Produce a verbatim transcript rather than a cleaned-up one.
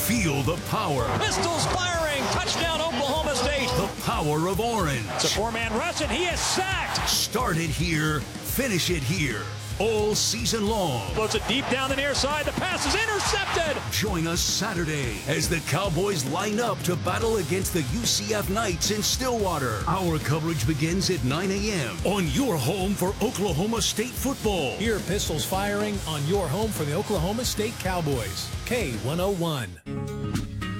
Feel the power. Pistols firing. Touchdown, Oklahoma State. The power of orange. It's a four-man rush, and he is sacked. Start it here. Finish it here. All season long. Floats it deep down the near side. The pass is intercepted. Join us Saturday as the Cowboys line up to battle against the U C F Knights in Stillwater. Our coverage begins at nine a m on your home for Oklahoma State football. Hear pistols firing on your home for the Oklahoma State Cowboys. K one oh one.